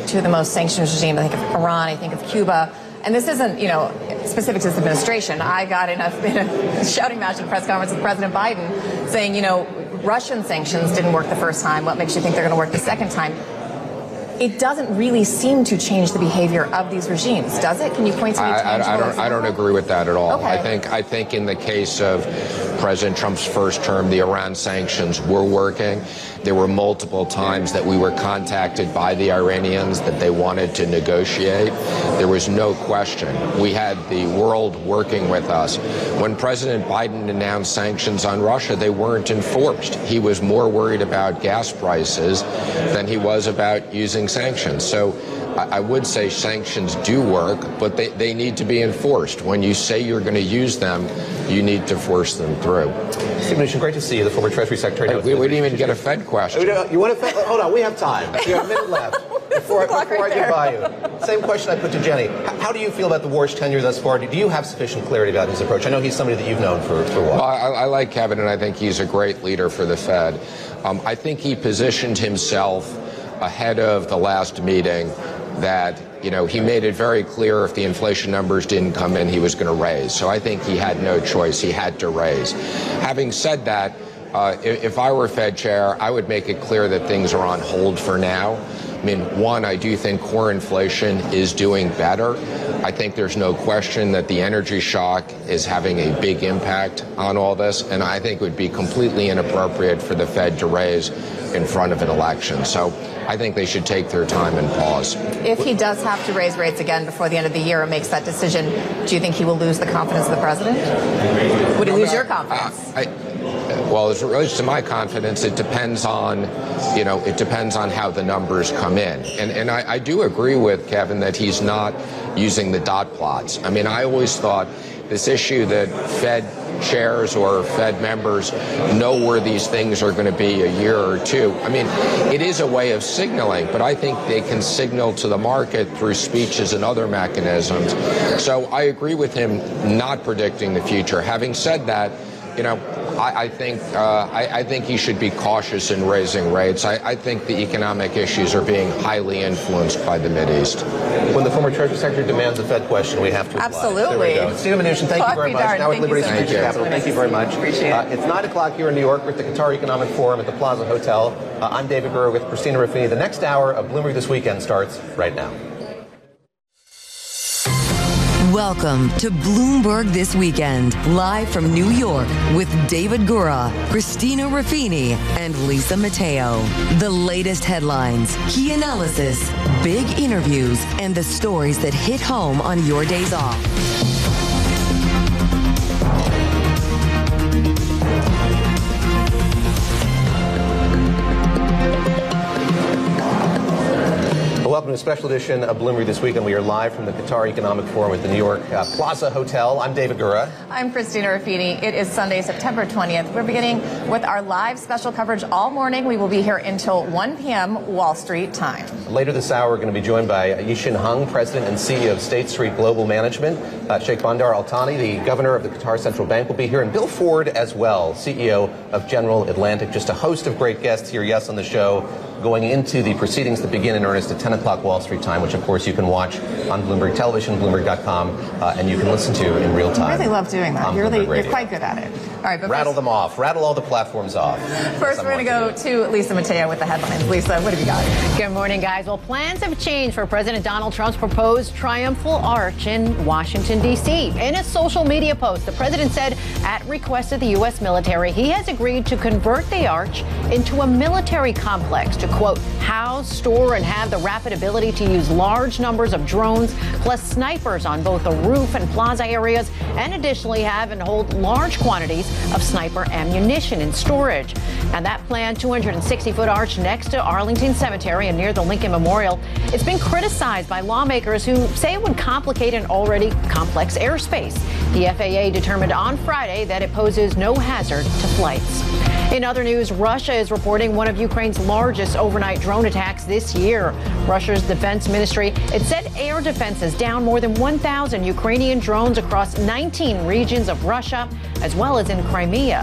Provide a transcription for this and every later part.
two of the most sanctioned regimes. I think of Iran, I think of Cuba. And this isn't, specific to this administration. I got in a shouting match at a press conference with President Biden saying, Russian sanctions didn't work the first time. What makes you think they're going to work the second time? It doesn't really seem to change the behavior of these regimes, does it? Can you point to any tangible I don't agree with that at all. Okay. I think in the case of President Trump's first term, the Iran sanctions were working. There were multiple times that we were contacted by the Iranians that they wanted to negotiate. There was no question. We had the world working with us. When President Biden announced sanctions on Russia, they weren't enforced. He was more worried about gas prices than he was about using sanctions. So I would say sanctions do work, but they need to be enforced. When you say you're going to use them, you need to force them through. Steve Mnuchin, great to see you, the former Treasury Secretary. We didn't even get a Fed question. You want a Fed? Hold on, we have time. We have a minute left. Before I get by you, same question I put to Jenny. How do you feel about the Warsh tenure thus far? Do you have sufficient clarity about his approach? I know he's somebody that you've known for a while. Well, I like Kevin, and I think he's a great leader for the Fed. I think he positioned himself ahead of the last meeting that, he made it very clear if the inflation numbers didn't come in, he was going to raise. So I think he had no choice. He had to raise. Having said that, if I were Fed chair, I would make it clear that things are on hold for now. I mean, one, I do think core inflation is doing better. I think there's no question that the energy shock is having a big impact on all this, and I think it would be completely inappropriate for the Fed to raise in front of an election. So I think they should take their time and pause. If he does have to raise rates again before the end of the year and makes that decision, do you think he will lose the confidence of the president? Would he lose your confidence? Well, as it relates to my confidence, it depends on, how the numbers come in. And I do agree with Kevin that he's not using the dot plots. I mean, I always thought this issue that Fed chairs or Fed members know where these things are going to be a year or two. I mean, it is a way of signaling, but I think they can signal to the market through speeches and other mechanisms. So I agree with him not predicting the future. Having said that, I think he should be cautious in raising rates. I think the economic issues are being highly influenced by the Mideast. When the former Treasury Secretary demands a Fed question, we have to reply. Absolutely. There we go. Steve Mnuchin, thank you very much. Now at Liberty Street Capital, thank you very much. Appreciate it. It's 9 o'clock here in New York. We're at the Qatar Economic Forum at the Plaza Hotel. I'm David Gura with Christina Ruffini. The next hour of Bloomberg This Weekend starts right now. Welcome to Bloomberg This Weekend, live from New York with David Gura, Christina Ruffini, and Lisa Mateo. The latest headlines, key analysis, big interviews, and the stories that hit home on your days off. Welcome to a special edition of Bloomberg This Weekend. We are live from the Qatar Economic Forum at the New York Plaza Hotel. I'm David Gura. I'm Christina Ruffini. It is Sunday, September 20th. We're beginning with our live special coverage all morning. We will be here until 1 p.m. Wall Street time. Later this hour, we're going to be joined by Yixin Hung, President and CEO of State Street Global Management. Sheikh Bandar Al Thani, the governor of the Qatar Central Bank, will be here. And Bill Ford as well, CEO of General Atlantic. Just a host of great guests here, yes, on the show, going into the proceedings that begin in earnest at 10 o'clock Wall Street time, which, of course, you can watch on Bloomberg Television, Bloomberg.com, and you can listen to in real time. I really love doing that. You're quite good at it. All right, but rattle them off. Rattle all the platforms off. First, we're going to go to Lisa Mateo with the headlines. Lisa, what have you got? Good morning, guys. Well, plans have changed for President Donald Trump's proposed triumphal arch in Washington, D.C. In a social media post, the president said, at request of the U.S. military, he has agreed to convert the arch into a military complex to, quote, house, store, and have the rapid ability to use large numbers of drones, plus snipers on both the roof and plaza areas, and additionally have and hold large quantities of sniper ammunition in storage. And that planned 260-foot arch next to Arlington Cemetery and near the Lincoln Memorial, it's been criticized by lawmakers who say it would complicate an already complex airspace. The FAA determined on Friday that it poses no hazard to flights. In other news, Russia is reporting one of Ukraine's largest overnight drone attacks this year. Russia's defense ministry, it said air defenses down more than 1,000 Ukrainian drones across 19 regions of Russia, as well as in Crimea.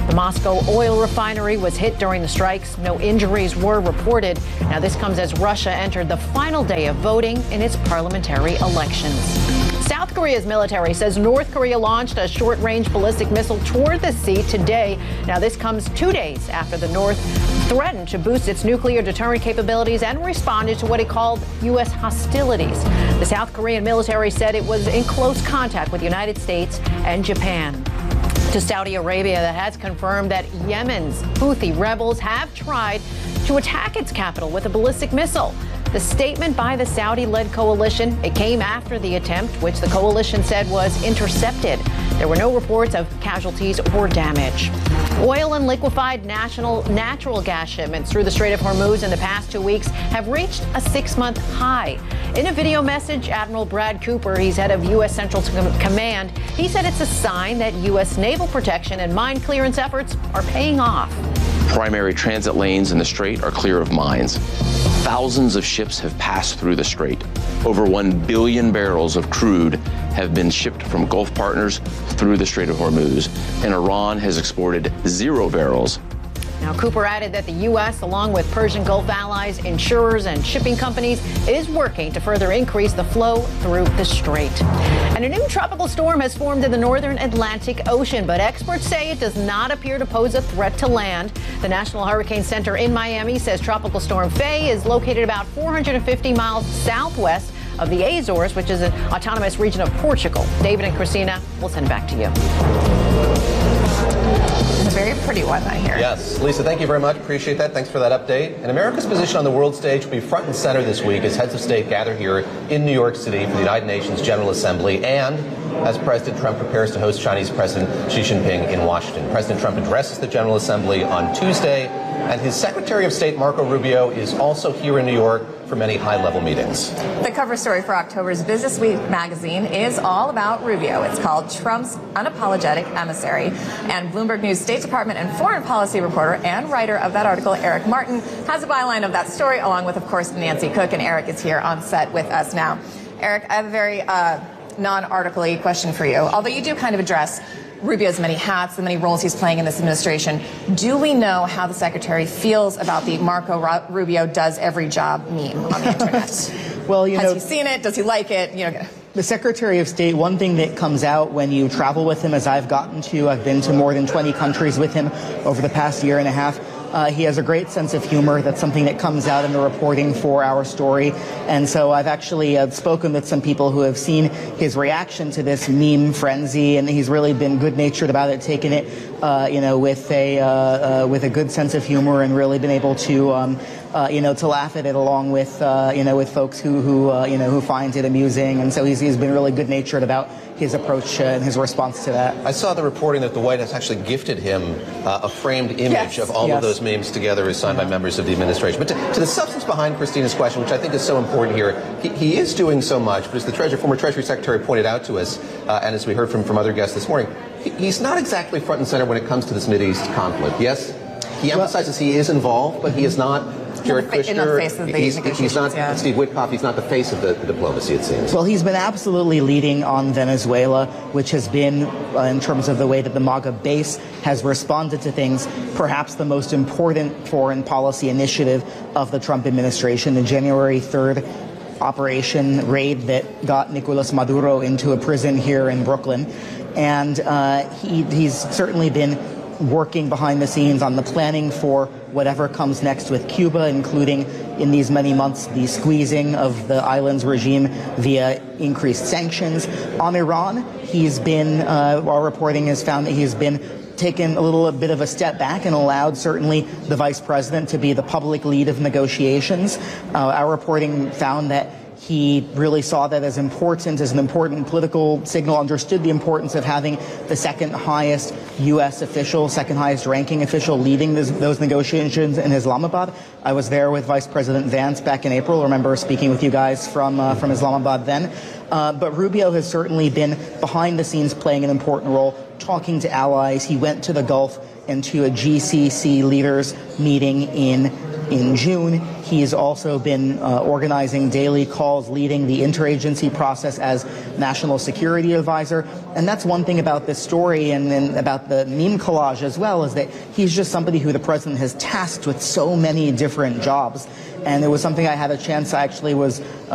The Moscow oil refinery was hit during the strikes. No injuries were reported. Now, this comes as Russia entered the final day of voting in its parliamentary elections. South Korea's military says North Korea launched a short-range ballistic missile toward the sea today. Now, this comes 2 days after the North threatened to boost its nuclear deterrent capabilities and responded to what it called U.S. hostilities. The South Korean military said it was in close contact with the United States and Japan. To Saudi Arabia, that has confirmed that Yemen's Houthi rebels have tried to attack its capital with a ballistic missile. The statement by the Saudi-led coalition, it came after the attempt, which the coalition said was intercepted. There were no reports of casualties or damage. Oil and liquefied natural gas shipments through the Strait of Hormuz in the past 2 weeks have reached a 6-month high. In a video message, Admiral Brad Cooper, he's head of U.S. Central Command, he said it's a sign that U.S. naval protection and mine clearance efforts are paying off. Primary transit lanes in the Strait are clear of mines. Thousands of ships have passed through the Strait. Over 1 billion barrels of crude have been shipped from Gulf partners through the Strait of Hormuz, and Iran has exported 0 barrels. Now, Cooper added that the U.S., along with Persian Gulf allies, insurers, and shipping companies, is working to further increase the flow through the strait. And a new tropical storm has formed in the northern Atlantic Ocean, but experts say it does not appear to pose a threat to land. The National Hurricane Center in Miami says Tropical Storm Faye is located about 450 miles southwest of the Azores, which is an autonomous region of Portugal. David and Christina, we'll send it back to you. It's a very pretty one, I hear. Yes. Lisa, thank you very much. Appreciate that. Thanks for that update. And America's position on the world stage will be front and center this week as heads of state gather here in New York City for the United Nations General Assembly and as President Trump prepares to host Chinese President Xi Jinping in Washington. President Trump addresses the General Assembly on Tuesday, and his Secretary of State, Marco Rubio, is also here in New York for many high-level meetings. The cover story for October's Business Week magazine is all about Rubio. It's called Trump's Unapologetic Emissary. And Bloomberg News State Department and foreign policy reporter and writer of that article, Eric Martin, has a byline of that story, along with, of course, Nancy Cook. And Eric is here on set with us now. Eric, I have a very non-article-y question for you. Although you do kind of address Rubio's many hats, the many roles he's playing in this administration, do we know how the secretary feels about the Marco Rubio does every job meme on the internet? Well, has he seen it? Does he like it? The Secretary of State, one thing that comes out when you travel with him, as I've been to more than 20 countries with him over the past year and a half. He has a great sense of humor. That's something that comes out in the reporting for our story. And so I've actually spoken with some people who have seen his reaction to this meme frenzy, and he's really been good-natured about it, taken it, with a good sense of humor, and really been able to, to laugh at it along with, with folks who find it amusing. And so he's been really good-natured about his approach and his response to that. I saw the reporting that the White House actually gifted him a framed image of all of those memes together as signed by members of the administration. But to the substance behind Christina's question, which I think is so important here, he is doing so much, but as the former Treasury Secretary pointed out to us, and as we heard from other guests this morning, he's not exactly front and center when it comes to this Mideast conflict. Yes, he emphasizes he is involved, but he is not Jared Kushner. He's not Steve Witkoff. He's not the face of the diplomacy, it seems. Well, he's been absolutely leading on Venezuela, which has been, in terms of the way that the MAGA base has responded to things, perhaps the most important foreign policy initiative of the Trump administration. The January 3rd operation raid that got Nicolas Maduro into a prison here in Brooklyn. And he's certainly been working behind the scenes on the planning for whatever comes next with Cuba, including in these many months the squeezing of the island's regime via increased sanctions. On Iran, he's been, our reporting has found that he's been taken a little bit of a step back and allowed certainly the vice president to be the public lead of negotiations. Our reporting found that he really saw that as an important political signal, understood the importance of having the second highest U.S. official, second highest ranking official leading those negotiations in Islamabad. I was there with Vice President Vance back in April. I remember speaking with you guys from Islamabad then. But Rubio has certainly been behind the scenes playing an important role, talking to allies. He went to the Gulf and to a GCC leaders meeting in June. He's also been organizing daily calls, leading the interagency process as National Security Advisor. And that's one thing about this story and about the meme collage as well, is that he's just somebody who the president has tasked with so many different jobs. And it was something I had a chance, I actually was